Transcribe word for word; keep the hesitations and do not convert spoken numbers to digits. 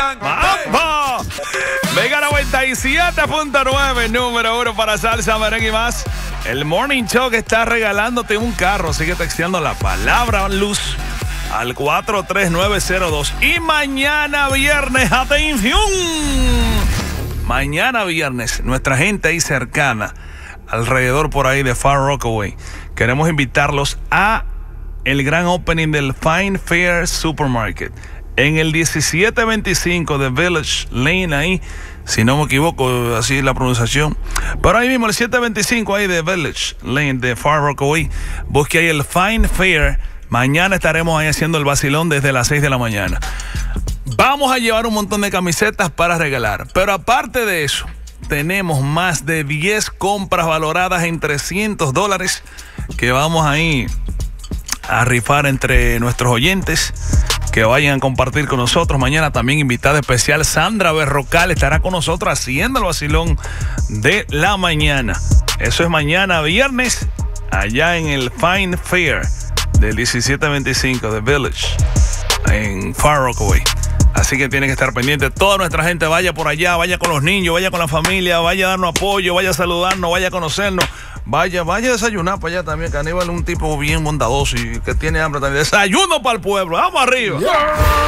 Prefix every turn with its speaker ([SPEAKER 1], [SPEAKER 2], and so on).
[SPEAKER 1] can,
[SPEAKER 2] ¡Vamos! Mega noventa y siete punto nueve, número uno para salsa, merengue y más. El Morning Show que está regalándote un carro. Sigue texteando la palabra luz al cuatro tres nueve cero dos. Y mañana viernes, atención. Mañana viernes, nuestra gente ahí cercana, alrededor por ahí de Far Rockaway, queremos invitarlos a el gran opening del Fine Fair Supermarket en el diecisiete veinticinco de Village Lane, ahí, si no me equivoco, así es la pronunciación. Pero ahí mismo, el siete veinticinco ahí de Village Lane de Far Rockaway, busque ahí el Fine Fair. Mañana estaremos ahí haciendo el vacilón desde las seis de la mañana. Vamos a llevar un montón de camisetas para regalar. Pero aparte de eso, tenemos más de diez compras valoradas en trescientos dólares que vamos ahí a rifar entre nuestros oyentes que vayan a compartir con nosotros. Mañana también invitada especial Sandra Berrocal estará con nosotros haciendo el vacilón de la mañana. Eso es mañana viernes allá en el Fine Fair del diecisiete veinticinco de Village en Far Rockaway. Así que tienen que estar pendientes. Toda nuestra gente vaya por allá, vaya con los niños, vaya con la familia, vaya a darnos apoyo, vaya a saludarnos, vaya a conocernos. Vaya, vaya a desayunar para allá también, que Aníbal es un tipo bien bondadoso y que tiene hambre también. Desayuno para el pueblo, vamos arriba. Yeah.